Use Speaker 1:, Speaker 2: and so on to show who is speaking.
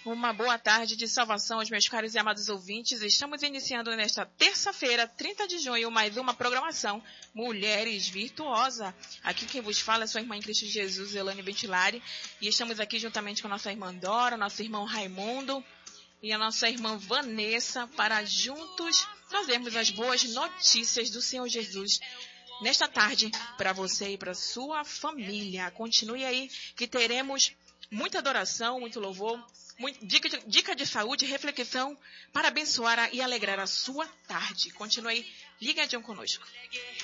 Speaker 1: Uma boa tarde de salvação aos meus caros e amados ouvintes. Estamos iniciando nesta terça-feira, 30 de junho, mais uma programação Mulheres Virtuosa. Aqui quem vos fala é sua irmã em Cristo Jesus, Elane Ventilari. E estamos aqui juntamente com a nossa irmã Dora, nosso irmão Raimundo e a nossa irmã Vanessa para juntos trazermos as boas notícias do Senhor Jesus nesta tarde para você e para sua família. Continue aí que teremos muita adoração, muito louvor, dica de saúde, reflexão para abençoar e alegrar a sua tarde. Continue aí ligadinho conosco.